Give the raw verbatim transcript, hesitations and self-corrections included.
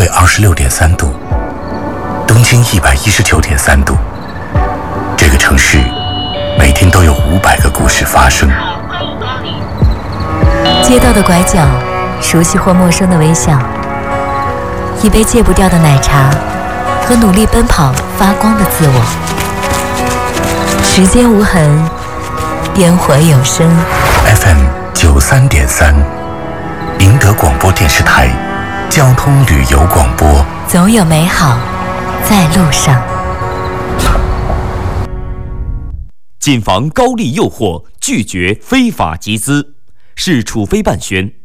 为二十六点三度，东经一百一十九点三度。这个城市每天都有五百个故事发生。 街道的拐角，熟悉或陌生的微笑，一杯戒不掉的奶茶，和努力奔跑发光的自我。时间无痕，烟火有声。 F M 九三点三，赢得广播电视台交通旅游广播， 总有美好在路上。 谨防高利诱惑，拒绝非法集资。是处非办宣。